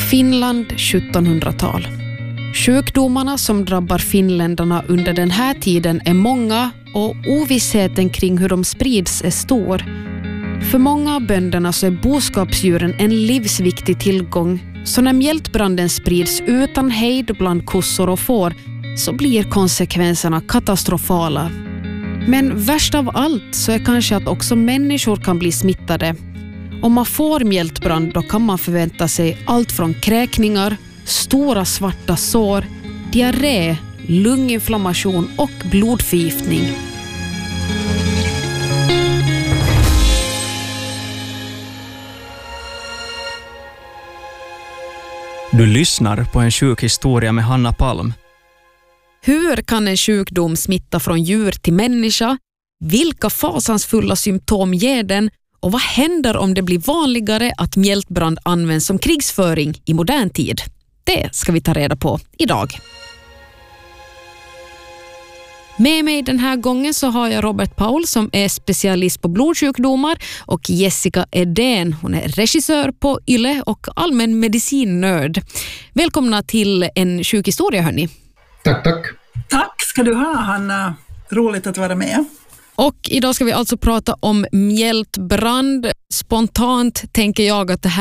Finland 1700-tal. Sjukdomarna som drabbar finländarna under den här tiden är många och ovissheten kring hur de sprids är stor. För många av bönderna så är boskapsdjuren en livsviktig tillgång, så när mjältbranden sprids utan hejd bland kossor och får så blir konsekvenserna katastrofala. Men värst av allt så är kanske att också människor kan bli smittade. Om man får mjältbrand då kan man förvänta sig allt från kräkningar, stora svarta sår, diarré, lunginflammation och blodförgiftning. Du lyssnar på en sjuk historia med Hanna Palm. Hur kan en sjukdom smitta från djur till människa? Vilka fasansfulla symptom ger den? Och vad händer om det blir vanligare att mjältbrand används som krigsföring i modern tid? Det ska vi ta reda på idag. Med mig den här gången så har jag Robert Paul som är specialist på blodsjukdomar och Jessica Edén, hon är regissör på YLE och allmän medicinnörd. Välkomna till en sjuk historia hörni. Tack. Tack ska du ha Hanna, roligt att vara med. Och idag ska vi alltså prata om mjältbrand. Spontant tänker jag att det här